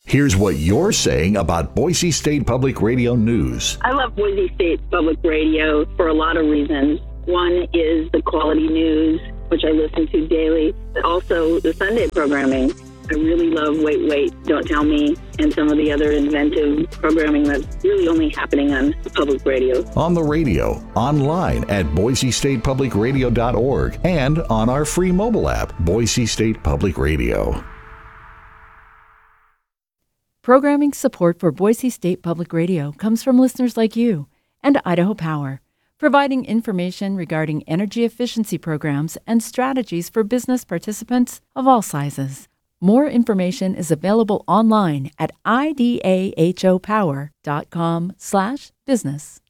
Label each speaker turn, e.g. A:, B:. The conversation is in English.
A: Here's what you're saying about Boise State Public Radio News.
B: I love Boise State Public Radio for a lot of reasons. One is the quality news, which I listen to daily. Also, the Sunday programming. I really love Wait, Don't Tell Me, and some of the other inventive programming that's really only happening on public radio.
A: On the radio, online at boisestatepublicradio.org, and on our free mobile app, Boise State Public Radio.
C: Programming support for Boise State Public Radio comes from listeners like you and Idaho Power, providing information regarding energy efficiency programs and strategies for business participants of all sizes. More information is available online at idahopower.com/business.